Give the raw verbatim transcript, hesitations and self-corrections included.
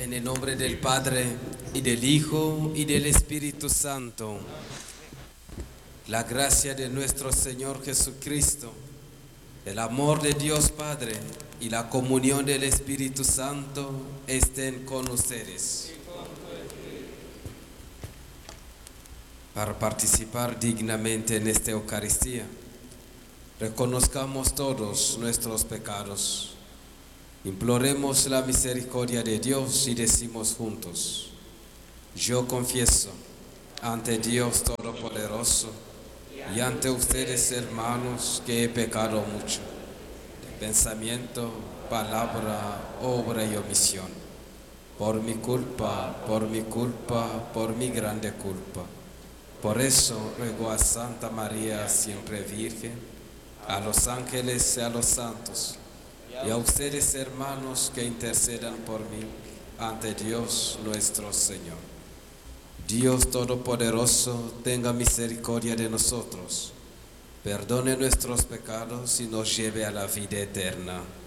En el nombre del Padre, y del Hijo, y del Espíritu Santo. La gracia de nuestro Señor Jesucristo, el amor de Dios Padre y la comunión del Espíritu Santo estén con ustedes. Para participar dignamente en esta Eucaristía, reconozcamos todos nuestros pecados. Imploremos la misericordia de Dios y decimos juntos: yo confieso ante Dios Todopoderoso y ante ustedes, hermanos, que he pecado mucho, de pensamiento, palabra, obra y omisión, por mi culpa, por mi culpa, por mi grande culpa. Por eso ruego a Santa María, siempre Virgen, a los ángeles y a los santos, y a ustedes, hermanos, que intercedan por mí ante Dios nuestro Señor. Dios Todopoderoso, tenga misericordia de nosotros, perdone nuestros pecados y nos lleve a la vida eterna.